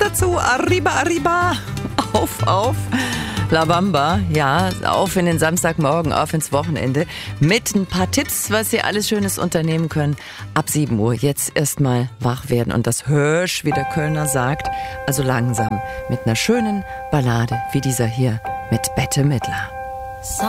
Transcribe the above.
dazu. Arriba, arriba. Auf. La Bamba, ja, auf in den Samstagmorgen, auf ins Wochenende. Mit ein paar Tipps, was Sie alles Schönes unternehmen können. Ab 7 Uhr jetzt erstmal wach werden und das Hörsch, wie der Kölner sagt. Also langsam mit einer schönen Ballade wie dieser hier mit Bette Midler.